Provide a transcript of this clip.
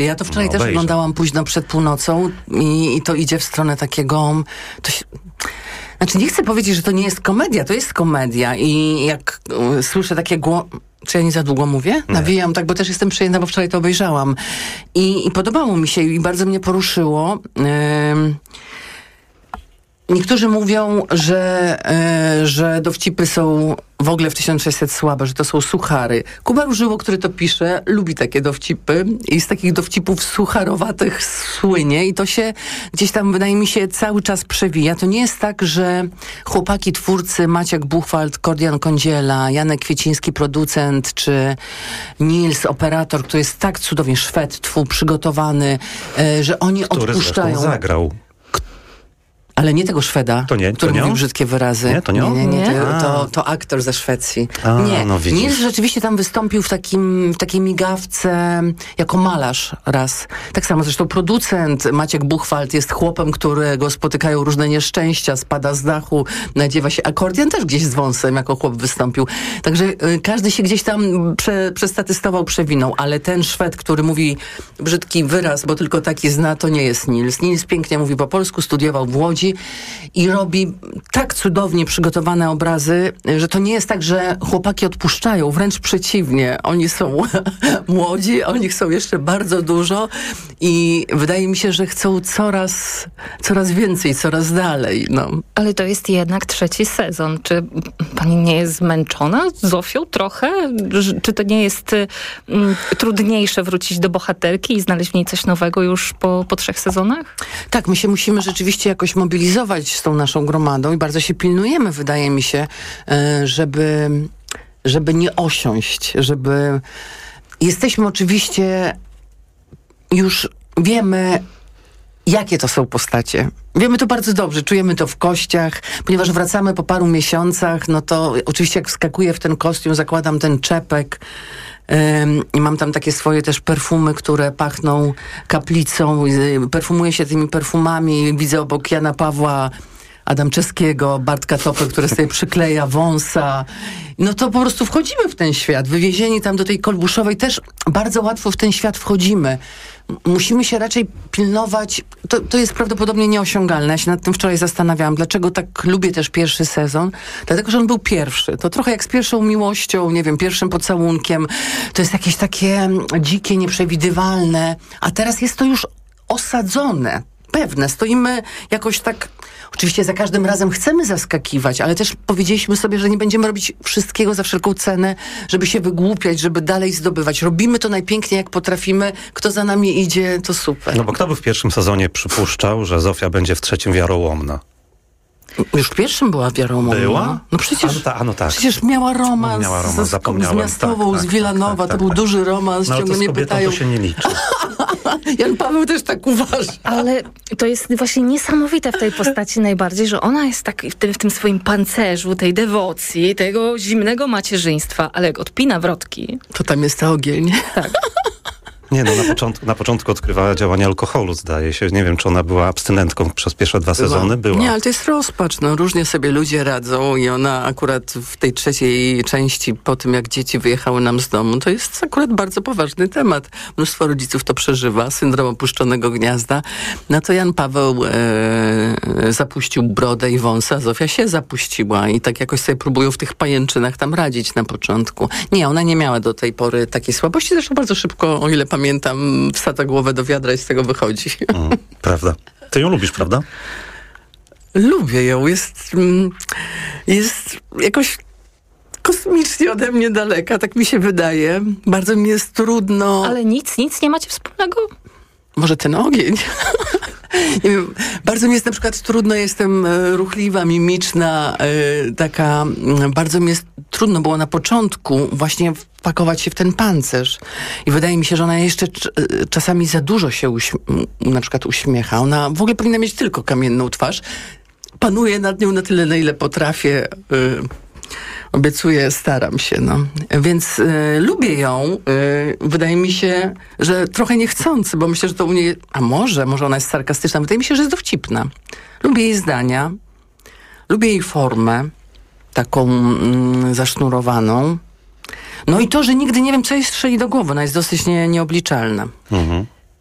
Ja to wczoraj też oglądałam późno przed północą i to idzie w stronę takiego... Znaczy nie chcę powiedzieć, że to nie jest komedia, to jest komedia i jak słyszę takie Czy ja nie za długo mówię? Nawijam tak, bo też jestem przejęta, bo wczoraj to obejrzałam. I podobało mi się i bardzo mnie poruszyło. Niektórzy mówią, że dowcipy są w ogóle w 1600 słabe, że to są suchary. Kuba Różyło, który to pisze, lubi takie dowcipy i z takich dowcipów sucharowatych słynie i to się gdzieś tam, wydaje mi się, cały czas przewija. To nie jest tak, że chłopaki twórcy, Maciek Buchwald, Kordian Kądziela, Janek Kwieciński, producent, czy Nils, operator, który jest tak cudownie, Szwed, przygotowany, że oni odpuszczają. Który zagrał. Ale nie tego Szweda, który mówi brzydkie wyrazy. Nie, to nie on? Nie. To aktor ze Szwecji. Nie, no widzisz. Nils rzeczywiście tam wystąpił w takiej migawce jako malarz raz. Tak samo zresztą producent Maciek Buchwald jest chłopem, którego spotykają różne nieszczęścia, spada z dachu, nadziewa się. Akordian też gdzieś z wąsem jako chłop wystąpił. Także każdy się gdzieś tam przestatystował, przewinął, ale ten Szwed, który mówi brzydki wyraz, bo tylko taki zna, to nie jest Nils. Nils pięknie mówi po polsku, studiował w Łodzi i robi tak cudownie przygotowane obrazy, że to nie jest tak, że chłopaki odpuszczają, wręcz przeciwnie. Oni są młodzi, oni chcą jeszcze bardzo dużo i wydaje mi się, że chcą coraz więcej, coraz dalej. No. Ale to jest jednak 3. sezon. Czy pani nie jest zmęczona Zofią trochę? Czy to nie jest trudniejsze wrócić do bohaterki i znaleźć w niej coś nowego już po 3 sezonach? Tak, my się musimy rzeczywiście jakoś mobilizować z tą naszą gromadą i bardzo się pilnujemy, wydaje mi się, żeby nie osiąść, Jesteśmy oczywiście, już wiemy, jakie to są postacie. Wiemy to bardzo dobrze, czujemy to w kościach, ponieważ wracamy po paru miesiącach, no to oczywiście jak wskakuję w ten kostium, zakładam ten czepek, i mam tam takie swoje też perfumy, które pachną kaplicą. Perfumuję się tymi perfumami. Widzę obok Jana Pawła Adamczewskiego, Bartka Topy, który sobie przykleja wąsa. No to po prostu wchodzimy w ten świat. Wywiezieni tam do tej Kolbuszowej też bardzo łatwo w ten świat wchodzimy. Musimy się raczej pilnować. To jest prawdopodobnie nieosiągalne. Ja się nad tym wczoraj zastanawiałam, dlaczego tak lubię też 1. sezon. Dlatego, że on był pierwszy. To trochę jak z pierwszą miłością, nie wiem, pierwszym pocałunkiem. To jest jakieś takie dzikie, nieprzewidywalne. A teraz jest to już osadzone. Pewne. Stoimy jakoś tak... Oczywiście za każdym razem chcemy zaskakiwać, ale też powiedzieliśmy sobie, że nie będziemy robić wszystkiego za wszelką cenę, żeby się wygłupiać, żeby dalej zdobywać. Robimy to najpiękniej, jak potrafimy. Kto za nami idzie, to super. No bo kto by w 1. sezonie przypuszczał, że Zofia będzie w 3. wiarołomna? Już w 1. była wiarołomna. Była? No przecież, no tak. Przecież miała romans, zapomniałem. Z Miastową, z Wilanowa. To był duży romans. No, ciągle mnie pytają. To się nie liczy. Jan Paweł też tak uważa. Ale to jest właśnie niesamowite w tej postaci najbardziej, że ona jest tak w tym swoim pancerzu, tej dewocji, tego zimnego macierzyństwa, ale jak odpina wrotki... To tam jest ogień. Tak. Nie, no na początku odkrywała działanie alkoholu, zdaje się. Nie wiem, czy ona była abstynentką przez pierwsze 2 sezony. Była. Nie, ale to jest rozpacz. No, różnie sobie ludzie radzą i ona akurat w tej 3. części, po tym jak dzieci wyjechały nam z domu, to jest akurat bardzo poważny temat. Mnóstwo rodziców to przeżywa. Syndrom opuszczonego gniazda. No to Jan Paweł zapuścił brodę i wąsa, Zofia się zapuściła i tak jakoś sobie próbują w tych pajęczynach tam radzić na początku. Nie, ona nie miała do tej pory takiej słabości. Zresztą bardzo szybko, o ile pamiętam, wsadza głowę do wiadra i z tego wychodzi. Prawda. Ty ją lubisz, prawda? Lubię ją. Jest jakoś kosmicznie ode mnie daleka, tak mi się wydaje. Bardzo mi jest trudno. Ale nic nie macie wspólnego? Może ten ogień? Nie wiem, bardzo mi jest na przykład trudno, jestem ruchliwa, mimiczna, taka, bardzo mi jest trudno było na początku właśnie wpakować się w ten pancerz. I wydaje mi się, że ona jeszcze czasami za dużo się na przykład uśmiecha. Ona w ogóle powinna mieć tylko kamienną twarz. Panuję nad nią na tyle, na ile potrafię. Obiecuję, staram się, no. Więc lubię ją. Wydaje mi się, że trochę niechcący, bo myślę, że to u niej... A może ona jest sarkastyczna. Wydaje mi się, że jest dowcipna. Lubię jej zdania. Lubię jej formę. Taką zasznurowaną. No i to, że nigdy nie wiem, co jej strzeli do głowy. Ona jest dosyć nieobliczalna. Mhm.